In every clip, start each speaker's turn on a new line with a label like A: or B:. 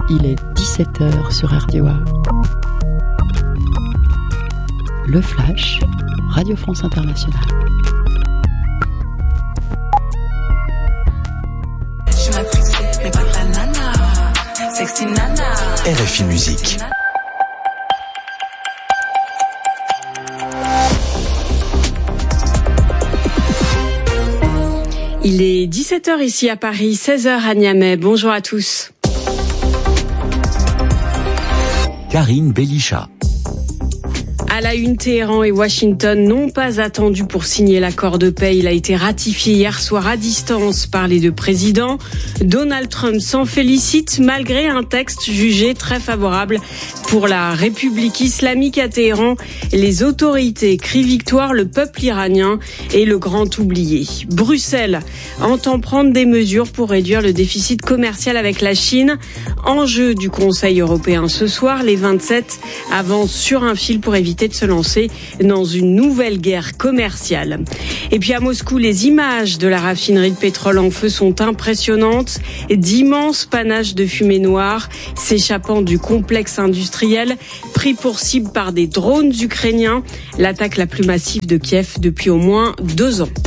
A: Il est 17h sur RDOA. Le Flash, Radio France Internationale.
B: RFI Musique.
C: Il est 17h ici à Paris, 16h à Niamey. Bonjour à tous.
B: Karine Belisha.
C: À la une, Téhéran et Washington n'ont pas attendu pour signer l'accord de paix. Il a été ratifié hier soir à distance par les deux présidents. Donald Trump s'en félicite malgré un texte jugé très favorable pour la République islamique à Téhéran. Les autorités crient victoire, le peuple iranien est le grand oublié. Bruxelles entend prendre des mesures pour réduire le déficit commercial avec la Chine. Enjeu du Conseil européen ce soir, les 27 avancent sur un fil pour éviter de se lancer dans une nouvelle guerre commerciale. Et puis à Moscou, les images de la raffinerie de pétrole en feu sont impressionnantes. D'immenses panaches de fumée noire s'échappant du complexe industriel pris pour cible par des drones ukrainiens. L'attaque la plus massive de Kiev depuis au moins 2 ans.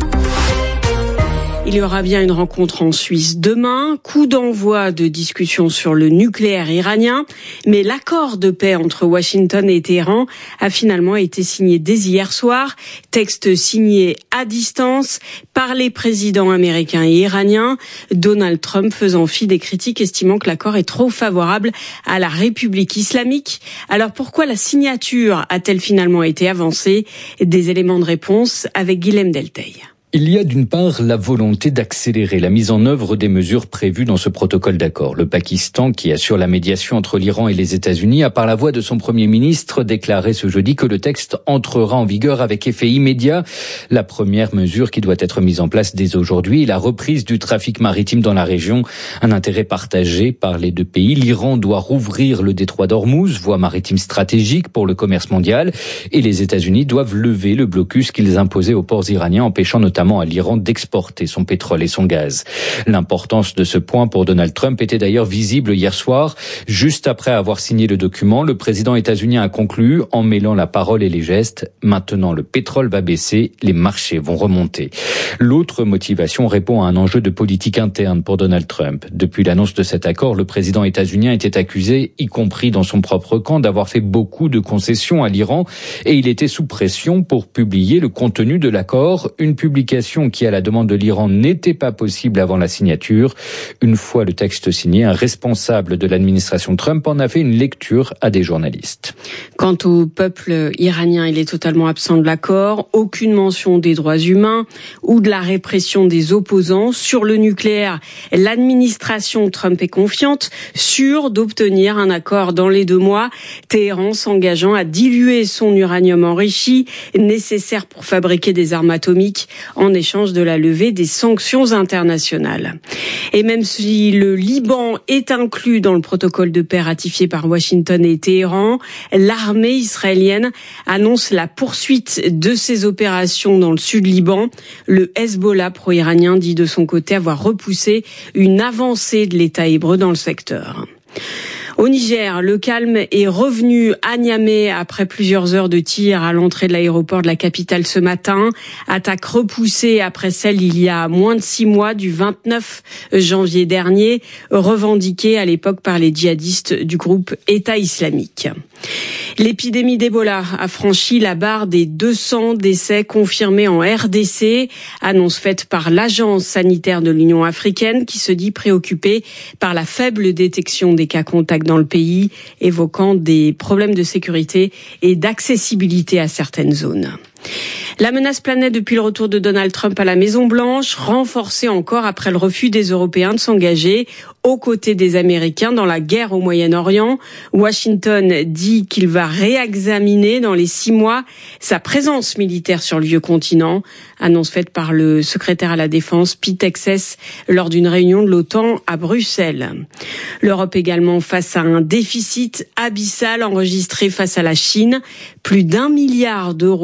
C: Il y aura bien une rencontre en Suisse demain, coup d'envoi de discussions sur le nucléaire iranien, mais l'accord de paix entre Washington et Téhéran a finalement été signé dès hier soir, texte signé à distance par les présidents américains et iraniens, Donald Trump faisant fi des critiques estimant que l'accord est trop favorable à la République islamique. Alors pourquoi la signature a-t-elle finalement été avancée? Des éléments de réponse avec Guilhem Delteil.
D: Il y a d'une part la volonté d'accélérer la mise en œuvre des mesures prévues dans ce protocole d'accord. Le Pakistan, qui assure la médiation entre l'Iran et les États-Unis, a par la voix de son Premier ministre déclaré ce jeudi que le texte entrera en vigueur avec effet immédiat. La première mesure qui doit être mise en place dès aujourd'hui est la reprise du trafic maritime dans la région. Un intérêt partagé par les deux pays. L'Iran doit rouvrir le détroit d'Ormuz, voie maritime stratégique pour le commerce mondial, et les États-Unis doivent lever le blocus qu'ils imposaient aux ports iraniens, empêchant notamment à l'Iran d'exporter son pétrole et son gaz. L'importance de ce point pour Donald Trump était d'ailleurs visible hier soir. Juste après avoir signé le document, le président états-unien a conclu en mêlant la parole et les gestes. Maintenant, le pétrole va baisser, les marchés vont remonter. L'autre motivation répond à un enjeu de politique interne pour Donald Trump. Depuis l'annonce de cet accord, le président états-unien était accusé, y compris dans son propre camp, d'avoir fait beaucoup de concessions à l'Iran et il était sous pression pour publier le contenu de l'accord, une publication qui, à la demande de l'Iran, n'était pas possible avant la signature. Une fois le texte signé, un responsable de l'administration Trump en a fait une lecture à des journalistes.
C: Quant au peuple iranien, il est totalement absent de l'accord. Aucune mention des droits humains ou de la répression des opposants. Sur le nucléaire, l'administration Trump est confiante, sûre d'obtenir un accord dans les 2 mois. Téhéran s'engageant à diluer son uranium enrichi, nécessaire pour fabriquer des armes atomiques, en échange de la levée des sanctions internationales. Et même si le Liban est inclus dans le protocole de paix ratifié par Washington et Téhéran, l'armée israélienne annonce la poursuite de ses opérations dans le sud Liban. Le Hezbollah pro-iranien dit de son côté avoir repoussé une avancée de l'État hébreu dans le secteur. Au Niger, le calme est revenu à Niamey après plusieurs heures de tir à l'entrée de l'aéroport de la capitale ce matin. Attaque repoussée après celle il y a moins de 6 mois du 29 janvier dernier, revendiquée à l'époque par les djihadistes du groupe État islamique. L'épidémie d'Ebola a franchi la barre des 200 décès confirmés en RDC, annonce faite par l'Agence sanitaire de l'Union africaine qui se dit préoccupée par la faible détection des cas contacts dans le pays, évoquant des problèmes de sécurité et d'accessibilité à certaines zones. La menace planait depuis le retour de Donald Trump à la Maison-Blanche, renforcée encore après le refus des Européens de s'engager aux côtés des Américains dans la guerre au Moyen-Orient. Washington dit qu'il va réexaminer dans les 6 mois sa présence militaire sur le vieux continent. Annonce faite par le secrétaire à la Défense, Pete Hegseth, lors d'une réunion de l'OTAN à Bruxelles. L'Europe également face à un déficit abyssal enregistré face à la Chine. Plus d'1 milliard d'euros par jour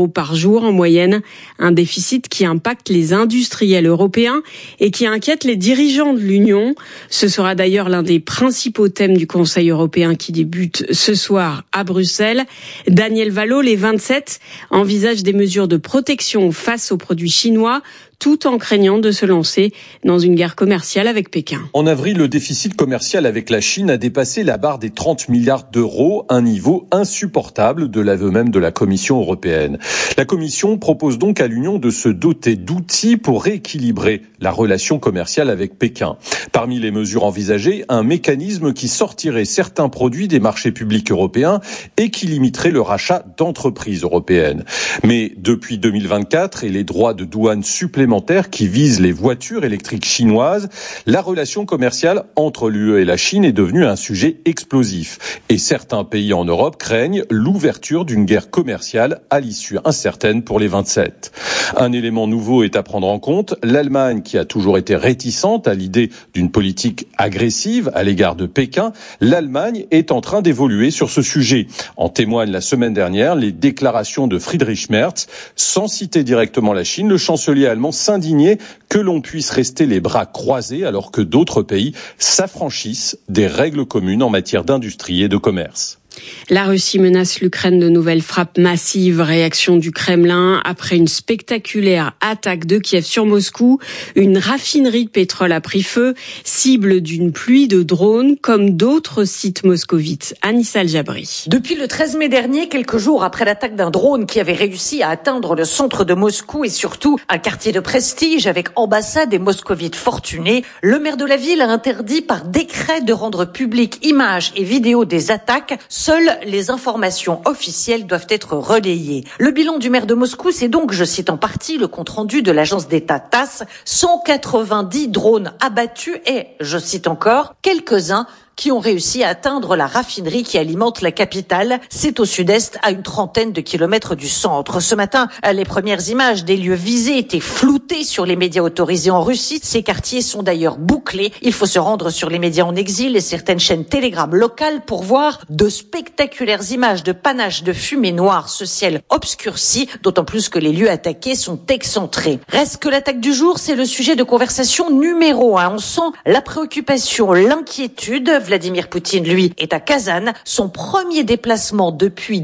C: jour en moyenne. Un déficit qui impacte les industriels européens et qui inquiète les dirigeants de l'Union. Ce sera d'ailleurs l'un des principaux thèmes du Conseil européen qui débute ce soir à Bruxelles. Daniel Vallot, les 27 envisagent des mesures de protection face aux produits chinois, tout en craignant de se lancer dans une guerre commerciale avec Pékin.
E: En avril, le déficit commercial avec la Chine a dépassé la barre des 30 milliards d'euros, un niveau insupportable de l'aveu même de la Commission européenne. La Commission propose donc à l'Union de se doter d'outils pour rééquilibrer la relation commerciale avec Pékin. Parmi les mesures envisagées, un mécanisme qui sortirait certains produits des marchés publics européens et qui limiterait le rachat d'entreprises européennes. Mais depuis 2024 et les droits de douane supplémentaires qui visent les voitures électriques chinoises, la relation commerciale entre l'UE et la Chine est devenue un sujet explosif. Et certains pays en Europe craignent l'ouverture d'une guerre commerciale à l'issue incertaine pour les 27. Un élément nouveau est à prendre en compte. L'Allemagne, qui a toujours été réticente à l'idée d'une politique agressive à l'égard de Pékin, l'Allemagne est en train d'évoluer sur ce sujet. En témoignent la semaine dernière les déclarations de Friedrich Merz. Sans citer directement la Chine, le chancelier allemand s'indigner que l'on puisse rester les bras croisés alors que d'autres pays s'affranchissent des règles communes en matière d'industrie et de commerce.
C: La Russie menace l'Ukraine de nouvelles frappes massives. Réaction du Kremlin après une spectaculaire attaque de Kiev sur Moscou. Une raffinerie de pétrole a pris feu, cible d'une pluie de drones comme d'autres sites moscovites. Anissa El-Jabri.
F: Depuis le 13 mai dernier, quelques jours après l'attaque d'un drone qui avait réussi à atteindre le centre de Moscou et surtout un quartier de prestige avec ambassade et moscovites fortunés, le maire de la ville a interdit par décret de rendre publiques images et vidéos des attaques. Seules les informations officielles doivent être relayées. Le bilan du maire de Moscou, c'est donc, je cite en partie le compte-rendu de l'agence d'État TASS, 190 drones abattus et, je cite encore, quelques-uns qui ont réussi à atteindre la raffinerie qui alimente la capitale. C'est au sud-est, à une trentaine de kilomètres du centre. Ce matin, les premières images des lieux visés étaient floutées sur les médias autorisés en Russie. Ces quartiers sont d'ailleurs bouclés. Il faut se rendre sur les médias en exil et certaines chaînes Telegram locales pour voir de spectaculaires images de panache de fumée noire, ce ciel obscurci, d'autant plus que les lieux attaqués sont excentrés. Reste que l'attaque du jour, c'est le sujet de conversation numéro 1. On sent la préoccupation, l'inquiétude. Vladimir Poutine, lui, est à Kazan, son premier déplacement depuis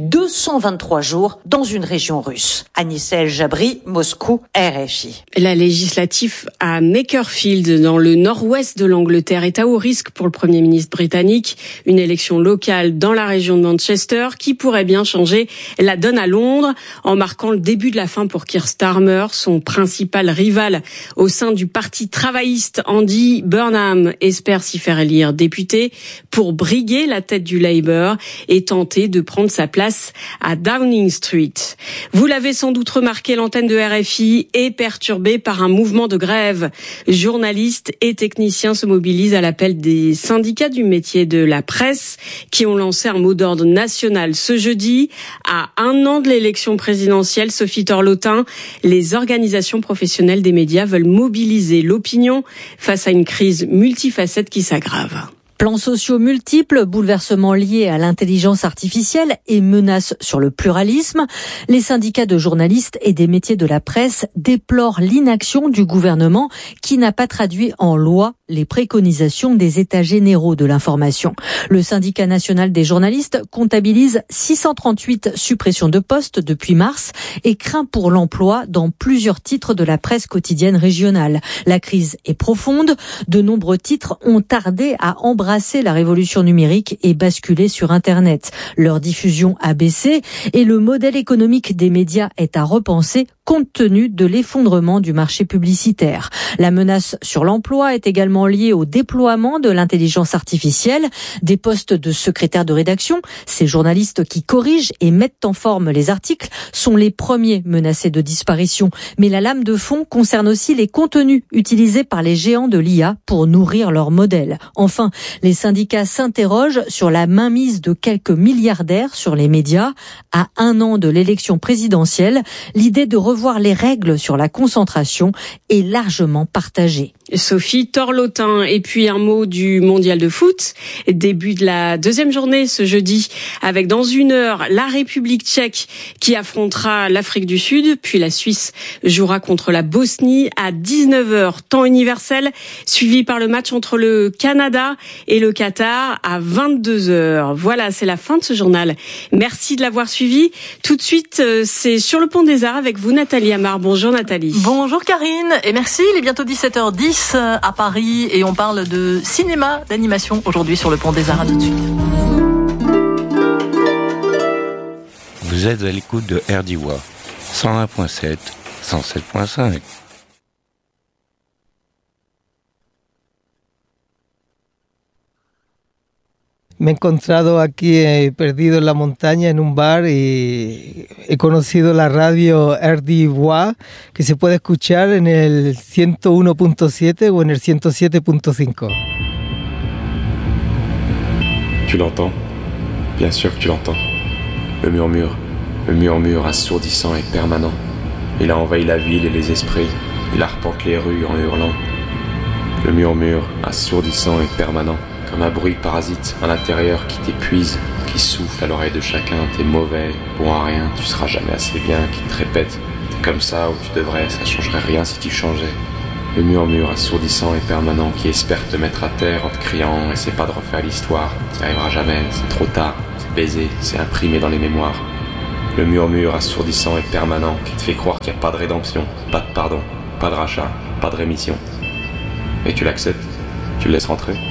F: 223 jours dans une région russe. Anissa El-Jabri, Moscou, RFI.
C: La législative à Makerfield, dans le nord-ouest de l'Angleterre, est à haut risque pour le Premier ministre britannique. Une élection locale dans la région de Manchester qui pourrait bien changer la donne à Londres en marquant le début de la fin pour Keir Starmer, son principal rival au sein du parti travailliste. Andy Burnham espère s'y faire élire député pour briguer la tête du Labour et tenter de prendre sa place à Downing Street. Vous l'avez sans doute remarqué, l'antenne de RFI est perturbée par un mouvement de grève. Journalistes et techniciens se mobilisent à l'appel des syndicats du métier de la presse qui ont lancé un mot d'ordre national ce jeudi. À un an de l'élection présidentielle, Sophie Torlotin, les organisations professionnelles des médias veulent mobiliser l'opinion face à une crise multifacette qui s'aggrave.
G: Plans sociaux multiples, bouleversements liés à l'intelligence artificielle et menaces sur le pluralisme. Les syndicats de journalistes et des métiers de la presse déplorent l'inaction du gouvernement qui n'a pas traduit en loi les préconisations des États généraux de l'information. Le syndicat national des journalistes comptabilise 638 suppressions de postes depuis mars et craint pour l'emploi dans plusieurs titres de la presse quotidienne régionale. La crise est profonde. De nombreux titres ont tardé à embrasser la révolution numérique et basculer sur Internet. Leur diffusion a baissé et le modèle économique des médias est à repenser compte tenu de l'effondrement du marché publicitaire. La menace sur l'emploi est également liée au déploiement de l'intelligence artificielle, des postes de secrétaire de rédaction. Ces journalistes qui corrigent et mettent en forme les articles sont les premiers menacés de disparition. Mais la lame de fond concerne aussi les contenus utilisés par les géants de l'IA pour nourrir leur modèle. Enfin, les syndicats s'interrogent sur la mainmise de quelques milliardaires sur les médias. À un an de l'élection présidentielle, l'idée de revoir les règles sur la concentration est largement partagée.
C: Sophie Torlotin. Et puis un mot du mondial de foot. Début de la deuxième journée ce jeudi avec dans 1 heure la République tchèque qui affrontera l'Afrique du Sud. Puis la Suisse jouera contre la Bosnie à 19h temps universel, suivi par le match entre le Canada et le Qatar à 22h. Voilà, c'est la fin de ce journal. Merci de l'avoir suivi. Tout de suite, c'est Sur le pont des Arts avec vous Nathalie Amar. Bonjour Nathalie.
H: Bonjour Karine et merci. Il est bientôt 17h10 à Paris et on parle de cinéma, d'animation aujourd'hui sur le pont des Arts. À tout de suite.
I: Vous êtes à l'écoute de RDIWA 101.7, 107.5.
J: Me he encontrado aquí perdido en la montaña en un bar y he conocido la radio RDIWA que se puede escuchar en el 101.7 o en el 107.5.
K: Tu l'entends? Bien sûr que tu l'entends. Le murmure assourdissant et permanent. Il a envahi la ville et les esprits. Il arpente les rues en hurlant. Le murmure assourdissant et permanent. Comme un bruit parasite à l'intérieur qui t'épuise, qui souffle à l'oreille de chacun. T'es mauvais, bon à rien, tu seras jamais assez bien, qui te répète. T'es comme ça où tu devrais, ça changerait rien si tu changeais. Le murmure assourdissant et permanent qui espère te mettre à terre en te criant « Essaie pas de refaire l'histoire, t'y arriveras jamais, c'est trop tard, c'est baisé, c'est imprimé dans les mémoires. » Le murmure assourdissant et permanent qui te fait croire qu'il n'y a pas de rédemption, pas de pardon, pas de rachat, pas de rémission. Et tu l'acceptes, tu le laisses rentrer.